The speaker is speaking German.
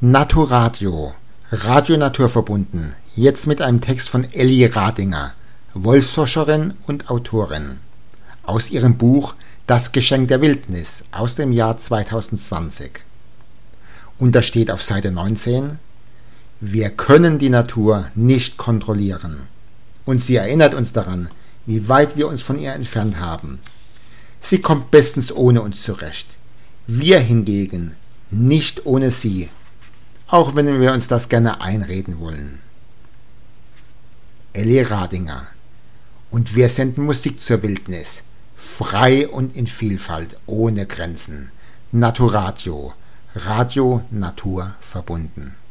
Naturadio, Radio Natur verbunden, jetzt mit einem Text von Elli Radinger, Wolfsforscherin und Autorin, aus ihrem Buch Das Geschenk der Wildnis aus dem Jahr 2020. Und da steht auf Seite 19: Wir können die Natur nicht kontrollieren. Und sie erinnert uns daran, wie weit wir uns von ihr entfernt haben. Sie kommt bestens ohne uns zurecht. Wir hingegen nicht ohne sie, auch wenn wir uns das gerne einreden wollen. Elli Radinger. Und wir senden Musik zur Wildnis, frei und in Vielfalt, ohne Grenzen. Naturadio, Radio Natur verbunden.